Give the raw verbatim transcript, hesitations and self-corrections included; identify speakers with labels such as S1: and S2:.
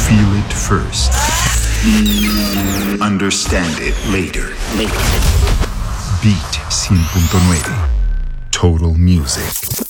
S1: Feel it first. Understand it later. Beat cien punto nueve. Total Music.